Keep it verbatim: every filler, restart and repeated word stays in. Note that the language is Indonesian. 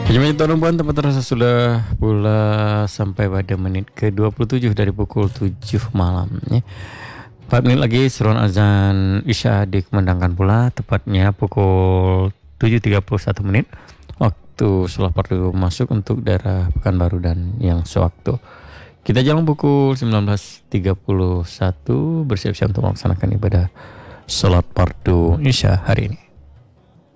Jemaah tuan puan, tempat terasa sudah pula sampai pada menit ke dua puluh tujuh dari pukul tujuh malam ya. empat menit lagi seruan azan Isya dikumandangkan pula, tepatnya pukul tujuh tiga puluh satu menit waktu sholat fardu masuk untuk daerah Pekanbaru dan yang sewaktu. Kita jalan pukul sembilan belas tiga puluh satu bersiap-siap untuk melaksanakan ibadah sholat fardu Isya hari ini.